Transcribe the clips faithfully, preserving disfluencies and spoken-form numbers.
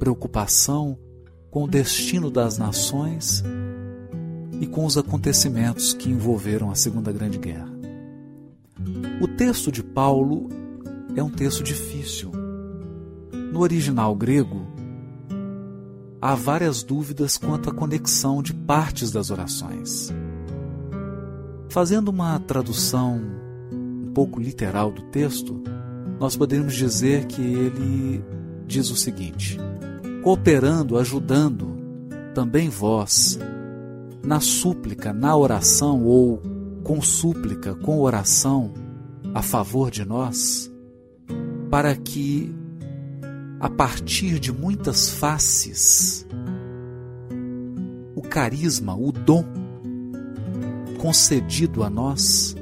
preocupação com o destino das nações e com os acontecimentos que envolveram a Segunda Grande Guerra. O texto de Paulo é um texto difícil. No original grego, há várias dúvidas quanto à conexão de partes das orações. Fazendo uma tradução um pouco literal do texto, nós poderíamos dizer que ele diz o seguinte: cooperando, ajudando, também vós, na súplica, na oração, ou com súplica, com oração, a favor de nós, para que, a partir de muitas faces, o carisma, o dom concedido a nós,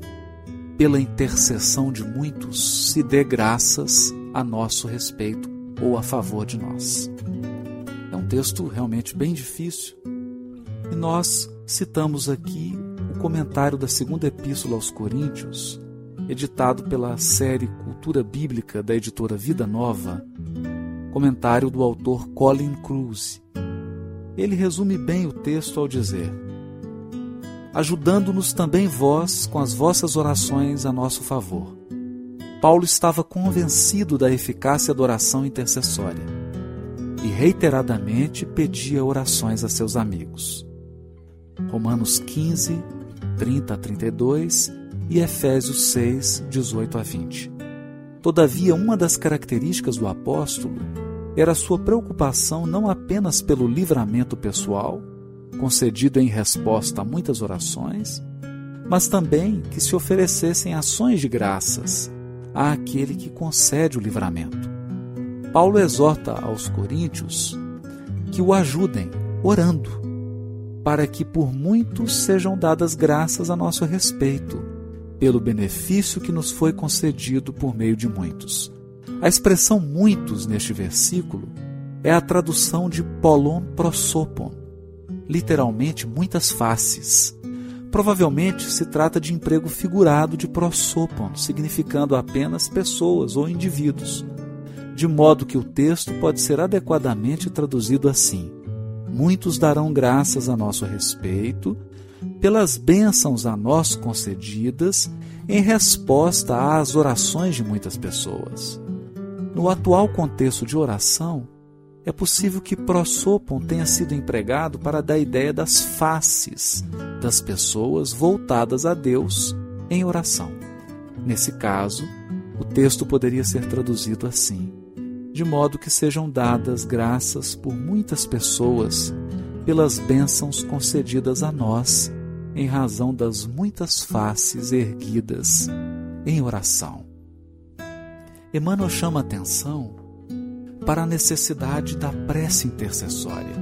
pela intercessão de muitos, se dê graças a nosso respeito ou a favor de nós. É um texto realmente bem difícil e nós citamos aqui o comentário da segunda epístola aos Coríntios, editado pela série Cultura Bíblica da editora Vida Nova, comentário do autor Colin Kruse. Ele resume bem o texto ao dizer: ajudando-nos também vós com as vossas orações a nosso favor. Paulo estava convencido da eficácia da oração intercessória e reiteradamente pedia orações a seus amigos. Romanos quinze, trinta a trinta e dois e Efésios seis, dezoito a vinte. Todavia, uma das características do apóstolo era a sua preocupação não apenas pelo livramento pessoal, concedido em resposta a muitas orações, mas também que se oferecessem ações de graças àquele que concede o livramento. Paulo exorta aos coríntios que o ajudem orando, para que por muitos sejam dadas graças a nosso respeito, pelo benefício que nos foi concedido por meio de muitos. A expressão muitos neste versículo é a tradução de polon prosopon, literalmente muitas faces. Provavelmente se trata de emprego figurado de prosopon, significando apenas pessoas ou indivíduos, de modo que o texto pode ser adequadamente traduzido assim: muitos darão graças a nosso respeito pelas bênçãos a nós concedidas em resposta às orações de muitas pessoas. No atual contexto de oração, é possível que prosopon tenha sido empregado para dar ideia das faces das pessoas voltadas a Deus em oração. Nesse caso, o texto poderia ser traduzido assim: de modo que sejam dadas graças por muitas pessoas pelas bênçãos concedidas a nós em razão das muitas faces erguidas em oração. Emmanuel chama atenção para a necessidade da prece intercessória.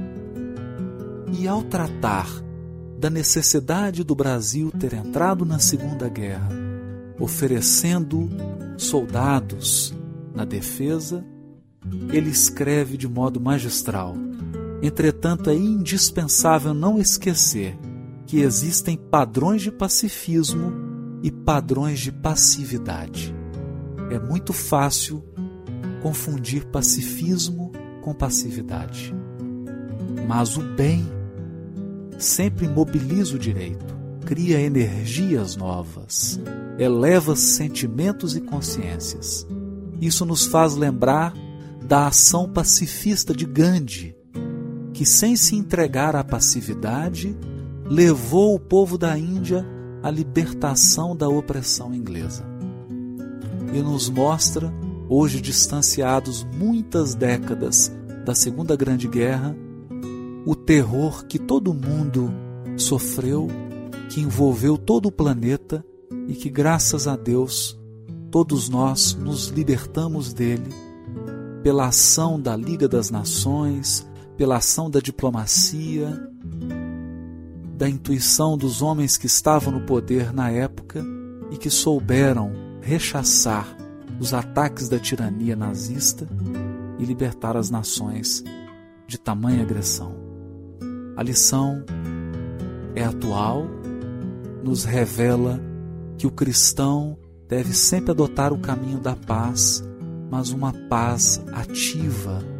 E ao tratar da necessidade do Brasil ter entrado na Segunda Guerra, oferecendo soldados na defesa, ele escreve de modo magistral: entretanto, é indispensável não esquecer que existem padrões de pacifismo e padrões de passividade. É muito fácil confundir pacifismo com passividade. Mas o bem sempre mobiliza o direito, cria energias novas, eleva sentimentos e consciências. Isso nos faz lembrar da ação pacifista de Gandhi, que, sem se entregar à passividade, levou o povo da Índia à libertação da opressão inglesa. E nos mostra, hoje distanciados muitas décadas da Segunda Grande Guerra, o terror que todo mundo sofreu, que envolveu todo o planeta e que, graças a Deus, todos nós nos libertamos dele pela ação da Liga das Nações, pela ação da diplomacia, da intuição dos homens que estavam no poder na época e que souberam rechaçar os ataques da tirania nazista e libertar as nações de tamanha agressão. A lição é atual, nos revela que o cristão deve sempre adotar o caminho da paz, mas uma paz ativa,